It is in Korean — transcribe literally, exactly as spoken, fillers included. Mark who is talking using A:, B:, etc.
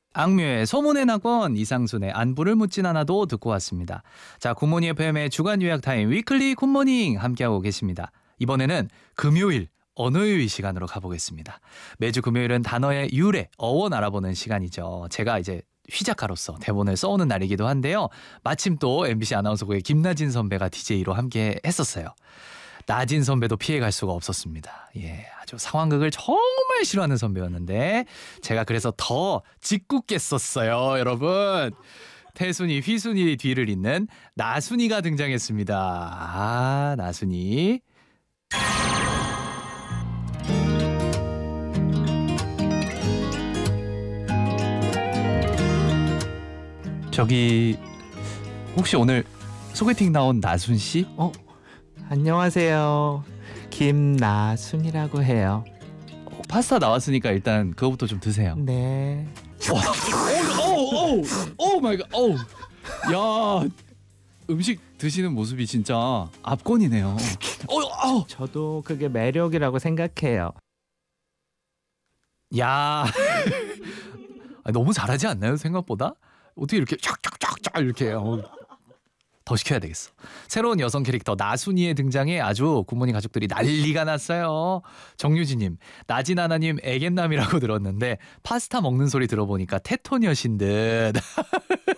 A: 악뮤의 소문의 낙원, 이상순의 안부를 묻진 않아도 듣고 왔습니다. 자, 굿모닝 에프엠의 주간 요약 타임 위클리 굿모닝 함께하고 계십니다. 이번에는 금요일 언어유희 시간으로 가보겠습니다. 매주 금요일은 단어의 유래, 어원 알아보는 시간이죠. 제가 이제 휘작가로서 대본을 써오는 날이기도 한데요. 마침 또 엠비씨 아나운서국의 김나진 선배가 디제이로 함께 했었어요. 나진 선배도 피해갈 수가 없었습니다. 예, 아주 상황극을 정말 싫어하는 선배였는데 제가 그래서 더 짓궂게 썼어요, 여러분. 태순이, 휘순이 뒤를 잇는 나순이가 등장했습니다. 아, 나순이. 저기 혹시 오늘 소개팅 나온 나순 씨?
B: 어, 안녕하세요. 김나순이라고 해요.
A: 어, 파스타 나왔으니까 일단 그거부터 좀 드세요.
B: 네.
A: 오오오 오 마이 갓. 오. 야, 음식 드시는 모습이 진짜 압권이네요. 어, 어.
B: 저도 그게 매력이라고 생각해요.
A: 야. 아니, 너무 잘하지 않나요, 생각보다? 어떻게 이렇게 쫙쫙쫙쫙 이렇게 어. 더 시켜야 되겠어. 새로운 여성 캐릭터 나순이의 등장에 아주 굿모닝 가족들이 난리가 났어요. 정유진님, 나진아나님 애견남이라고 들었는데 파스타 먹는 소리 들어보니까 테토녀신 듯.